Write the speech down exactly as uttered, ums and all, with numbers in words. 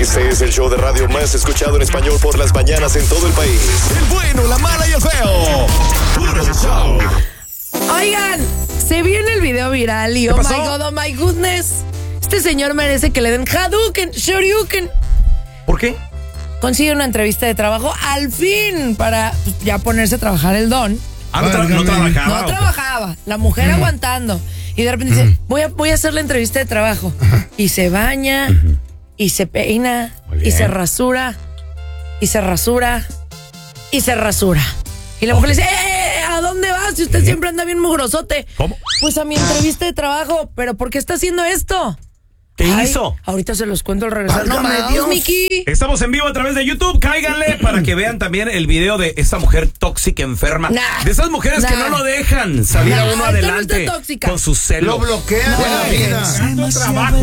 Este es el show de radio más escuchado en español por las mañanas en todo el país. El bueno, la mala y el feo. Puro show. Oigan, se viene el video viral y oh my god, oh my goodness. Este señor merece que le den Hadouken, Shoryuken. ¿Por qué? Consigue una entrevista de trabajo al fin para pues, ya ponerse a trabajar el don. Ah, no, tra- no trabajaba. No trabajaba, la mujer uh-huh. aguantando. Y de repente uh-huh. dice, voy a, voy a hacer la entrevista de trabajo. Uh-huh. Y se baña, uh-huh. y se peina, y se rasura, y se rasura, y se rasura. Y la mujer le dice, ¡eh! ¿A dónde vas? Si usted ¿Eh? siempre anda bien mugrosote. ¿Cómo? Pues a mi entrevista de trabajo. ¿Pero por qué está haciendo esto? ¿Qué Ay, hizo? Ahorita se los cuento al regresar. No me Dios, Miki. Estamos en vivo a través de YouTube. Cáiganle para que vean también el video de esa mujer tóxica, enferma. Nah, de esas mujeres nah. que no lo dejan salir nah, a uno adelante no tóxica. con sus celos. Lo bloquean no, de la vida. Tanto trabajo.